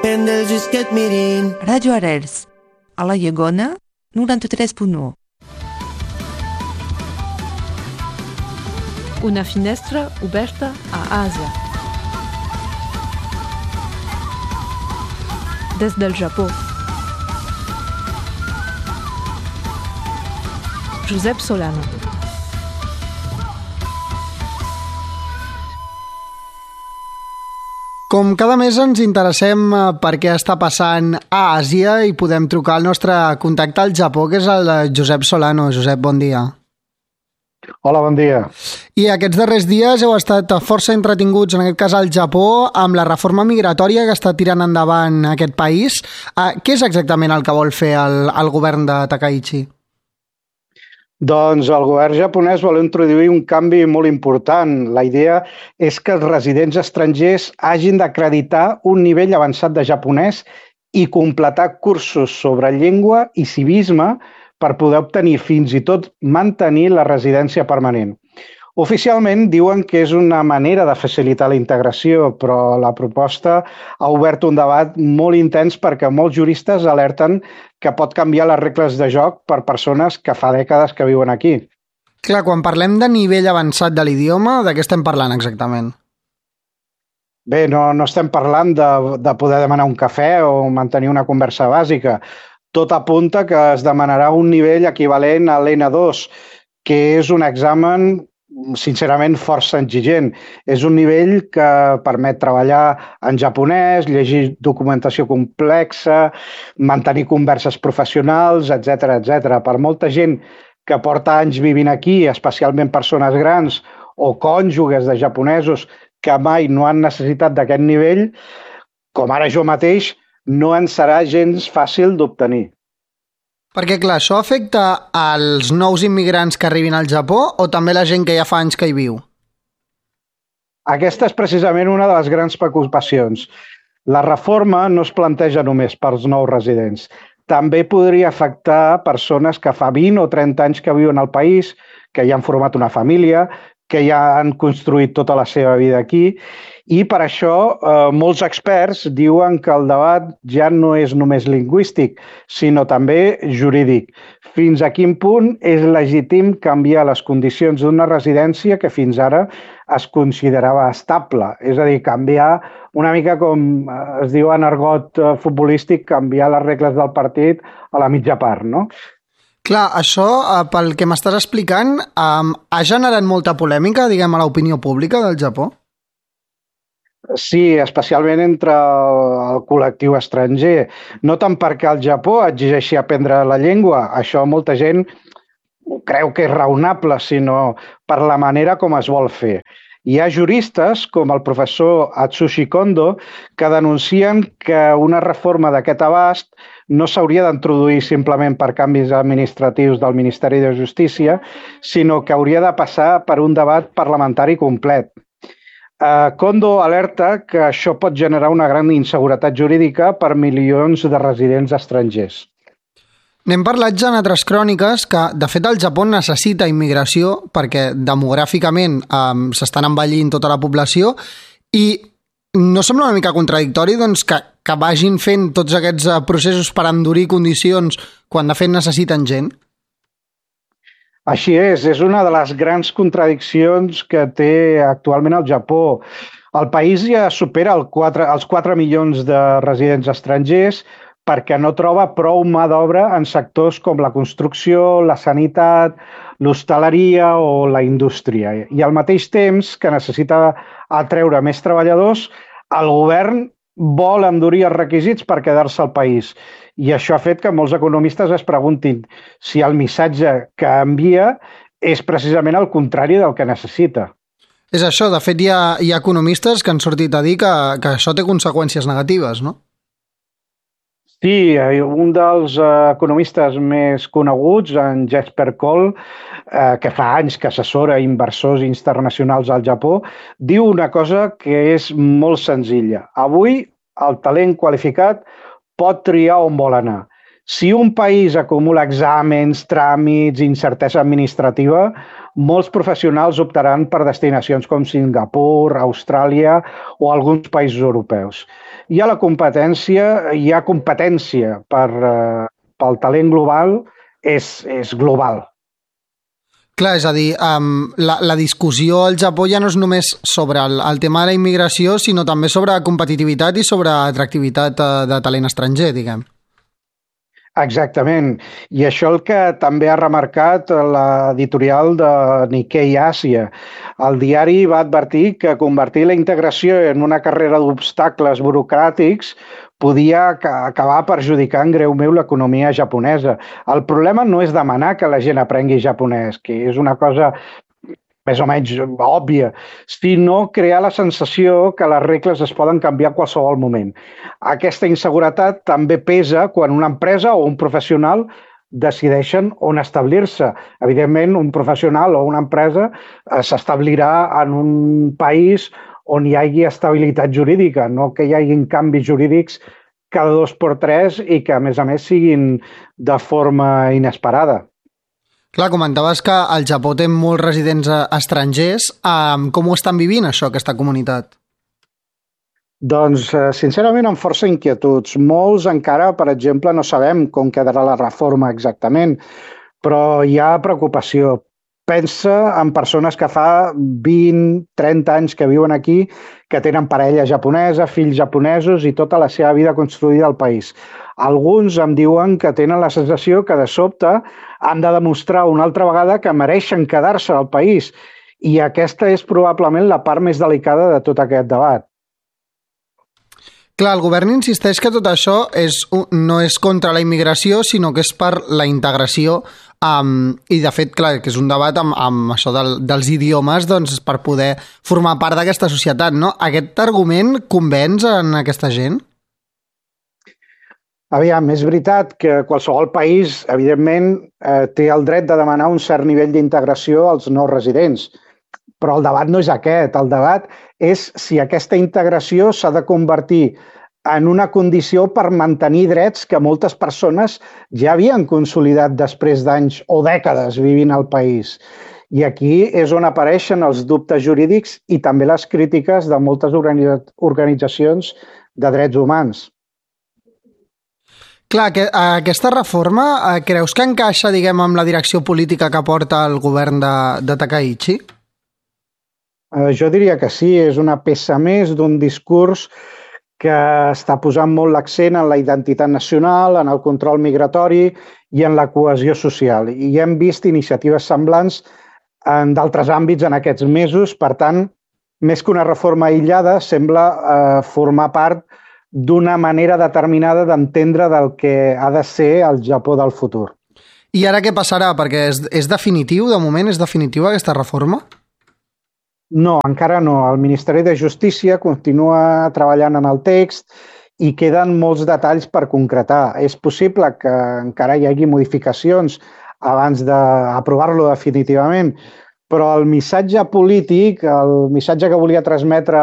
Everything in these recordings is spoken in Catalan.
Pendel jusqu'à Mirin. Radio Arels, a la Llegona, 93.1. Una finestra oberta a Àsia. Des del Japó. Josep Solano. Com cada mes ens interessem per què està passant a Àsia i podem trucar al nostre contacte al Japó, que és el Josep Solano. Josep, bon dia. Hola, bon dia. I aquests darrers dies heu estat força entretinguts, en aquest cas al Japó, amb la reforma migratòria que està tirant endavant aquest país. Què és exactament el que vol fer el govern de Takaichi? Doncs el govern japonès vol introduir un canvi molt important. La idea és que els residents estrangers hagin d'acreditar un nivell avançat de japonès i completar cursos sobre llengua i civisme per poder obtenir fins i tot mantenir la residència permanent. Oficialment diuen que és una manera de facilitar la integració, però la proposta ha obert un debat molt intens perquè molts juristes alerten que pot canviar les regles de joc per persones que fa dècades que viuen aquí. Clar, quan parlem de nivell avançat de l'idioma, de què estem parlant exactament? Bé, no estem parlant de poder demanar un cafè o mantenir una conversa bàsica. Tot apunta que es demanarà un nivell equivalent a l'N2, que és un examen sincerament força exigent. És un nivell que permet treballar en japonès, llegir documentació complexa, mantenir converses professionals, etc etc. Per molta gent que porta anys vivint aquí, especialment persones grans o cònjuges de japonesos que mai no han necessitat d'aquest nivell, com ara jo mateix, no en serà gens fàcil d'obtenir. Perquè, clar, això afecta als nous immigrants que arribin al Japó o també la gent que ja fa anys que hi viu? Aquesta és precisament una de les grans preocupacions. La reforma no es planteja només pels nous residents. També podria afectar persones que fa 20 o 30 anys que viuen al país, que ja han format una família, que ja han construït tota la seva vida aquí, i per això molts experts diuen que el debat ja no és només lingüístic, sinó també jurídic. Fins a quin punt és legítim canviar les condicions d'una residència que fins ara es considerava estable? És a dir, canviar una mica com es diu en argot futbolístic, canviar les regles del partit a la mitja part, no? Clar, això, pel que m'estàs explicant, ha generat molta polèmica, diguem, a l'opinió pública del Japó? Sí, especialment entre el col·lectiu estranger. No tant perquè el Japó exigeixi aprendre la llengua, això molta gent creu que és raonable, sinó per la manera com es vol fer. Hi ha juristes, com el professor Atsushi Kondo, que denuncien que una reforma d'aquest abast no s'hauria d'introduir simplement per canvis administratius del Ministeri de Justícia, sinó que hauria de passar per un debat parlamentari complet. Kondo alerta que això pot generar una gran inseguretat jurídica per milions de residents estrangers. N'hem parlat ja en altres cròniques que, de fet, el Japó necessita immigració perquè demogràficament s'estan envellint tota la població i no sembla una mica contradictori doncs, que vagin fent tots aquests processos per endurir condicions quan, de fet, necessiten gent? Així és una de les grans contradiccions que té actualment el Japó. El país ja supera els 4 milions de residents estrangers perquè no troba prou mà d'obra en sectors com la construcció, la sanitat, l'hostaleria o la indústria. I al mateix temps que necessita atreure més treballadors, el govern vol endurir els requisits per quedar-se al país. I això ha fet que molts economistes es preguntin si el missatge que envia és precisament el contrari del que necessita. És això, de fet hi ha economistes que han sortit a dir que això té conseqüències negatives, no? Sí, un dels economistes més coneguts, en Jesper Koll, que fa anys que assessora inversors internacionals al Japó, diu una cosa que és molt senzilla. Avui el talent qualificat pot triar on vol anar. Si un país acumula exàmens, tràmits, incertesa administrativa, molts professionals optaran per destinacions com Singapur, Austràlia o alguns països europeus. Hi ha competència pel talent global, és global. Clar, és a dir, la discussió al Japó ja no és només sobre el tema de la immigració, sinó també sobre competitivitat i sobre atractivitat de talent estranger, diguem. Exactament. I això el que també ha remarcat l'editorial de Nikkei Àsia. El diari va advertir que convertir la integració en una carrera d'obstacles burocràtics podia acabar perjudicant greument l'economia japonesa. El problema no és demanar que la gent aprengui japonès, que és una cosa més o menys òbvia, sinó crear la sensació que les regles es poden canviar a qualsevol moment. Aquesta inseguretat també pesa quan una empresa o un professional decideixen on establir-se. Evidentment, un professional o una empresa s'establirà en un país on hi hagi estabilitat jurídica, no que hi hagi canvis jurídics cada 2x3 i que, a més, siguin de forma inesperada. Clar, comentaves que el Japó té molts residents estrangers. Com ho estan vivint, això, aquesta comunitat? Doncs, sincerament, amb força inquietuds. Molts encara, per exemple, no sabem com quedarà la reforma exactament, però hi ha preocupació. Pensa en persones que fa 20-30 anys que viuen aquí, que tenen parella japonesa, fills japonesos i tota la seva vida construïda al país. Alguns em diuen que tenen la sensació que de sobte han de demostrar una altra vegada que mereixen quedar-se al país, i aquesta és probablement la part més delicada de tot aquest debat. Clar, el govern insisteix que tot això no és contra la immigració, sinó que és per la integració, i de fet, clar, que és un debat amb això dels idiomes, doncs, per poder formar part d'aquesta societat, no? Aquest argument convenç en aquesta gent? Aviam, és veritat que qualsevol país, evidentment, té el dret de demanar un cert nivell d'integració als nous residents, però el debat no és aquest. El debat és si aquesta integració s'ha de convertir en una condició per mantenir drets que moltes persones ja havien consolidat després d'anys o dècades vivint al país. I aquí és on apareixen els dubtes jurídics i també les crítiques de moltes organitzacions de drets humans. Clar, aquesta reforma creus que encaixa, diguem, amb la direcció política que porta el govern de Takaichi? Jo diria que sí, és una peça més d'un discurs que està posant molt l'accent en la identitat nacional, en el control migratori i en la cohesió social. I hem vist iniciatives semblants en d'altres àmbits en aquests mesos. Per tant, més que una reforma aïllada, sembla formar part d'una manera determinada d'entendre del que ha de ser el Japó del futur. I ara què passarà? Perquè és definitiu, de moment és definitiva aquesta reforma? No, encara no. El Ministeri de Justícia continua treballant en el text i queden molts detalls per concretar. És possible que encara hi hagi modificacions abans d'aprovar-lo definitivament, però el missatge polític, el missatge que volia transmetre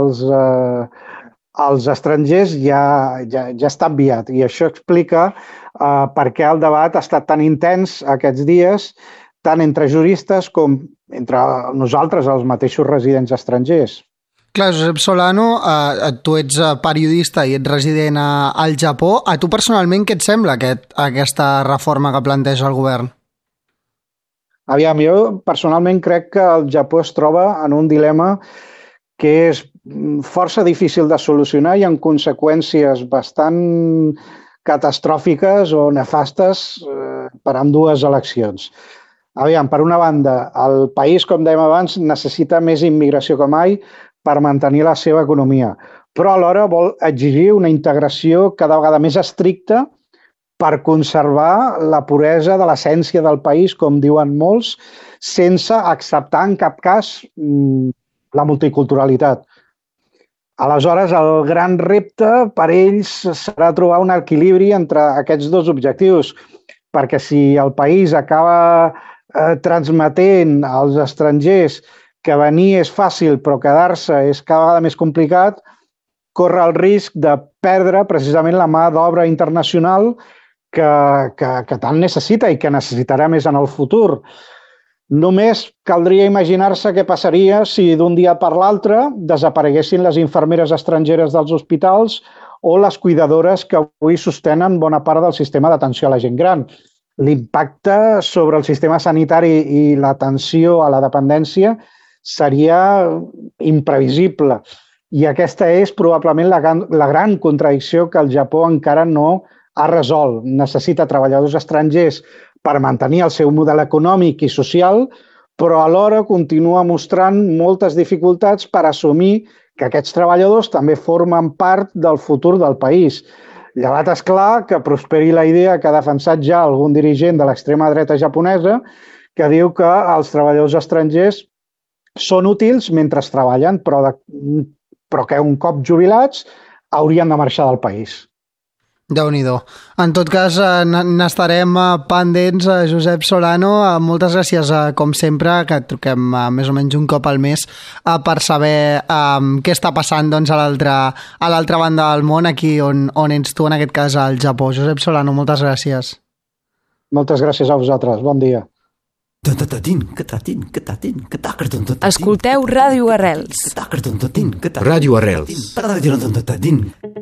als estrangers ja està enviat, i això explica per què el debat ha estat tan intens aquests dies, tant entre juristes com entre nosaltres, els mateixos residents estrangers. Clar, Josep Solano, tu ets periodista i ets resident al Japó. A tu personalment què et sembla aquesta reforma que planteja el govern? Aviam, jo personalment crec que el Japó es troba en un dilema que és força difícil de solucionar i amb conseqüències bastant catastròfiques o nefastes per ambdues eleccions. Aviam, per una banda, el país, com dèiem abans, necessita més immigració que mai per mantenir la seva economia, però alhora vol exigir una integració cada vegada més estricta per conservar la puresa de l'essència del país, com diuen molts, sense acceptar en cap cas la multiculturalitat. Aleshores, el gran repte per ells serà trobar un equilibri entre aquests dos objectius, perquè si el país acaba transmetent als estrangers que venir és fàcil però quedar-se és cada vegada més complicat, corre el risc de perdre precisament la mà d'obra internacional que tant necessita i que necessitarà més en el futur. Només caldria imaginar-se què passaria si d'un dia per l'altre desapareguessin les infermeres estrangeres dels hospitals o les cuidadores que avui sostenen bona part del sistema d'atenció a la gent gran. L'impacte sobre el sistema sanitari i l'atenció a la dependència seria imprevisible. I aquesta és probablement la gran contradicció que el Japó encara no ha resolt. Necessita treballadors estrangers per mantenir el seu model econòmic i social, però alhora continua mostrant moltes dificultats per assumir que aquests treballadors també formen part del futur del país. Llevat és clar que prosperi la idea que ha defensat ja algun dirigent de l'extrema dreta japonesa que diu que els treballadors estrangers són útils mentre treballen, però que un cop jubilats haurien de marxar del país. Déu-n'hi-do. En tot cas, n'estarem pendents, Josep Solano. Moltes gràcies, com sempre, que et truquem més o menys un cop al mes per saber què està passant doncs, a l'altra banda del món, aquí on ets tu, en aquest cas al Japó. Josep Solano, moltes gràcies. Moltes gràcies a vosaltres. Bon dia. Escolteu Ràdio Arrels. Ràdio Arrels.